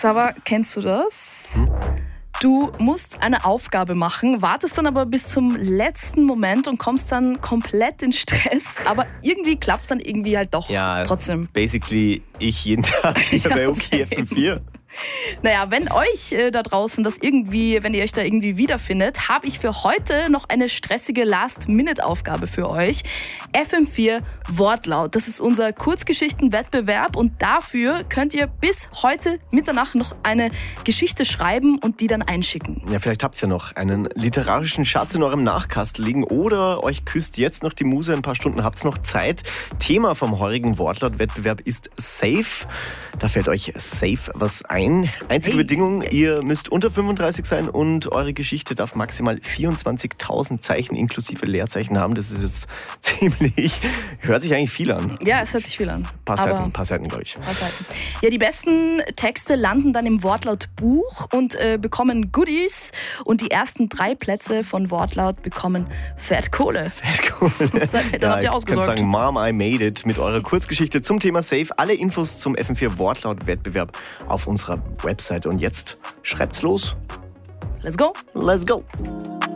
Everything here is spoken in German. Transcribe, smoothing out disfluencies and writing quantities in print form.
Xaver, kennst du das? Du musst eine Aufgabe machen, wartest dann aber bis zum letzten Moment und kommst dann komplett in Stress, aber irgendwie klappt es dann irgendwie halt doch trotzdem. Basically ich jeden Tag hier bei OKFM4. Naja, wenn euch da draußen wenn ihr euch da irgendwie wiederfindet, habe ich für heute noch eine stressige Last-Minute-Aufgabe für euch. FM4 Wortlaut. Das ist unser Kurzgeschichtenwettbewerb und dafür könnt ihr bis heute Mitternacht noch eine Geschichte schreiben und die dann einschicken. Ja, vielleicht habt ihr noch einen literarischen Schatz in eurem Nachkasten liegen oder euch küsst jetzt noch die Muse, ein paar Stunden habt ihr noch Zeit. Thema vom heurigen Wortlaut-Wettbewerb ist Safe. Da fällt euch safe was ein. Einzige Bedingung, ihr müsst unter 35 sein und eure Geschichte darf maximal 24.000 Zeichen inklusive Leerzeichen haben. Das ist jetzt hört sich eigentlich viel an. Ja, es hört sich viel an. Paar Seiten, glaube ich. Ja, die besten Texte landen dann im Wortlaut-Buch und bekommen Goodies. Und die ersten 3 Plätze von Wortlaut bekommen Fettkohle. Dann habt ihr ausgesorgt. Ich kann sagen, Mom, I made it mit eurer Kurzgeschichte zum Thema Safe. Alle Infos zum FM4 Wortlaut-Wettbewerb auf unserer Website. Und jetzt schreibt's los. Let's go. Let's go.